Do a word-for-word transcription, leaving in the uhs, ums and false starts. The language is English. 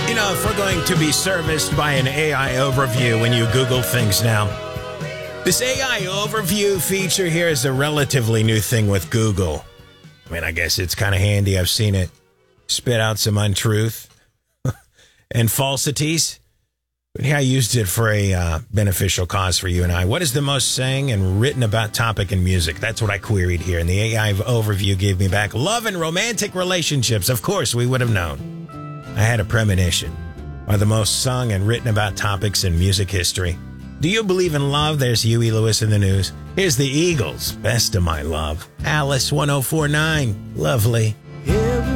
You know, if we're going to be serviced by an A I overview when you Google things now, this A I overview feature here is a relatively new thing with Google. I mean, I guess it's kind of handy. I've seen it spit out some untruth and falsities. But yeah, I used it for a uh, beneficial cause for you and I. What is the most sang and written about topic in music? That's what I queried here. And the A I overview gave me back love and romantic relationships. Of course, we would have known. I had a premonition. Are the most sung and written about topics in music history. Do you believe in love? There's Huey Lewis in the news. Here's the Eagles. Best of my love. Alice one oh four nine. Lovely.